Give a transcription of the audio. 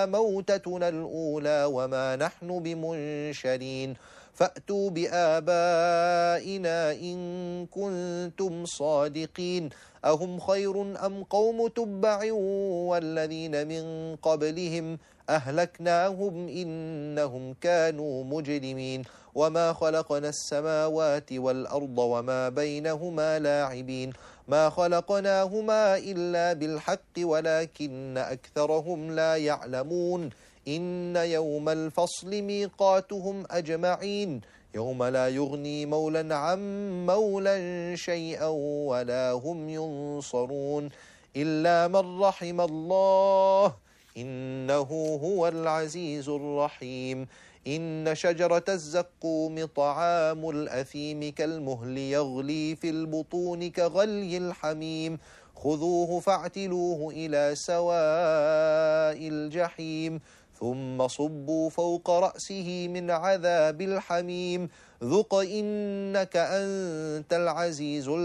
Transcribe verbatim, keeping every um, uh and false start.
موتتنا الأولى وما نحن بمنشرين فأتوا بآبائنا إن كنتم صادقين أهم خير أم قوم تبع والذين من قبلهم أهلكناهم إنهم كانوا مجرمين وما خلقنا السماوات والأرض وما بينهما لاعبين ما خلقناهما إلا بالحق ولكن أكثرهم لا يعلمون إن يوم الفصل ميقاتهم أجمعين يوم لا يغني مولا عن مولا شيئا ولا هم ينصرون إلا من رحم الله إنه هو العزيز الرحيم إن شجرة الزقوم طعام الأثيم كالمهل يغلي في البطون كغلي الحميم خذوه فاعتلوه إلى سواء الجحيم ثم صبوا فوق رأسه من عذاب الحميم ذق إنك أنت العزيز